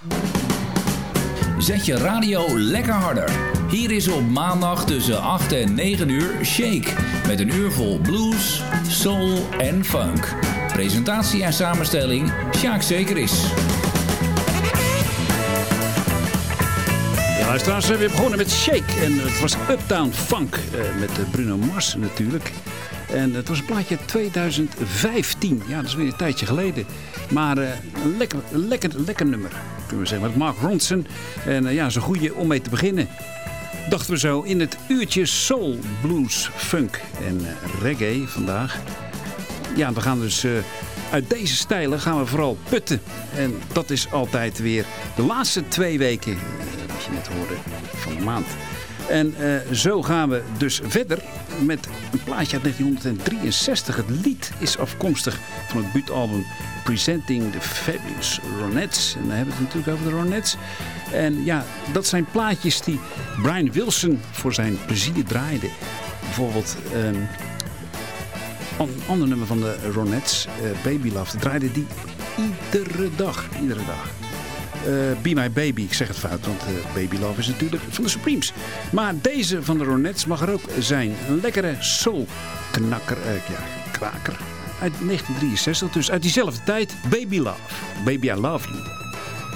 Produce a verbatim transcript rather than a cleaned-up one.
Zet je radio lekker harder. Hier is op maandag tussen acht en negen uur Shake. Met een uur vol blues, soul en funk. Presentatie en samenstelling Sjaak Zekeris. Ja, luisteraars, we begonnen met Shake. En het was Uptown Funk. Uh, met Bruno Mars natuurlijk. En het was een plaatje tweeduizend vijftien. Ja, dat is weer een tijdje geleden. Maar uh, een lekker, lekker, lekker nummer, kunnen we zeggen. Met Mark Ronson. En uh, ja, zo'n goeie om mee te beginnen. Dachten we zo in het uurtje soul, blues, funk en uh, reggae vandaag. Ja, we gaan dus uh, uit deze stijlen gaan we vooral putten. En dat is altijd weer de laatste twee weken, uh, wat je net hoorde, van de maand. En uh, zo gaan we dus verder met een plaatje uit negentien drieënzestig. Het lied is afkomstig van het debuutalbum Presenting the Fabulous Ronettes. En dan hebben we het natuurlijk over de Ronettes. En ja, dat zijn plaatjes die Brian Wilson voor zijn plezier draaide. Bijvoorbeeld um, een ander nummer van de Ronettes, uh, Baby Love, draaide die iedere dag. Iedere dag. Uh, Be My Baby, ik zeg het fout, want uh, Baby Love is natuurlijk van de Supremes. Maar deze van de Ronettes mag er ook zijn. Een lekkere soul-knakker, uh, ja, kraker uit negentien drieënzestig, dus uit diezelfde tijd. Baby Love, Baby I Love You.